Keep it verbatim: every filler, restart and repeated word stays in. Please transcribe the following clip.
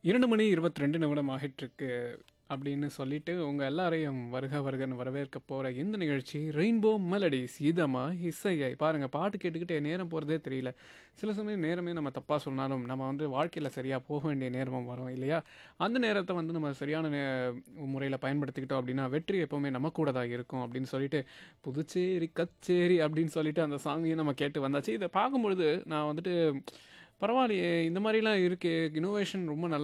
இரண்டு மணி இருபத்தி ரெண்டு நிமிடம் ஆகிட்டிருக்கு அப்படின்னு சொல்லிட்டு உங்க எல்லாரையும் வருக வருகன்னு வரவேற்க போற இந்த நிகழ்ச்சி ரெயின்போ மெலடிஸ் இதமா இசையை பாருங்க. பாட்டு கேட்டுக்கிட்டே நேரம் போகிறதே தெரியல. சில சமயம் நேரமே நம்ம தப்பாக சொன்னாலும் நம்ம வந்து வாழ்க்கையில் சரியாக போக வேண்டிய நேரமும் வரும் இல்லையா? அந்த நேரத்தை வந்து நம்ம சரியான நே முறையில் பயன்படுத்திக்கிட்டோம் அப்படின்னா வெற்றி எப்போவுமே நம்ம கூட தான் இருக்கும் அப்படின்னு சொல்லிட்டு புதுச்சேரி கச்சேரி அப்படின்னு சொல்லிட்டு அந்த சாங்கையும் நம்ம கேட்டு வந்தாச்சு. இதை பார்க்கும்பொழுது நான் வந்துட்டு பரவாயில்லையே, இந்த மாதிரிலாம் இருக்கே, இன்னோவேஷன் ரொம்ப நல்லா